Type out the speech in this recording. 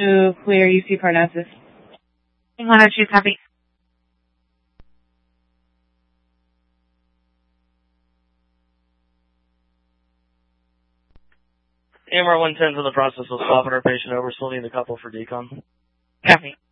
to clear UC Parnassus. 102, copy. AMR 110's in the process of swapping our patient over, still need a couple for decon. Copy.